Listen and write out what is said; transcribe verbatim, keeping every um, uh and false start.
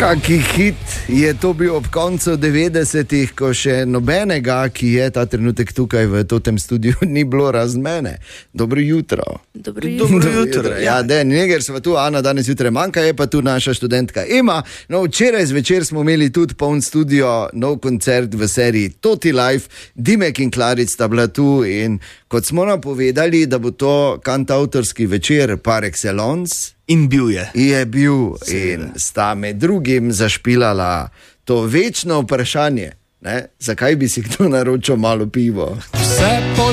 Kaki hit je to bil ob koncu devetdesetih, ko še nobenega, ki je ta trenutek tukaj v tem studiu, ni bilo razen mene. Dobro jutro. Dobro jutro. Dobro jutro. Ja, Den Neger sva tu, Ana danes jutre manjka, je pa tu naša študentka Ema. No, včeraj zvečer smo imeli tudi poln studio, nov koncert v seriji Toti Life, Dimek in Klaric sta bila tu in kot smo napovedali, da bo to kantautorski večer par excellence. In bil je. Je bil in sta med drugim zašpilala to večno vprašanje, ne? Zakaj bi si kdo naročil malo pivo? Vse po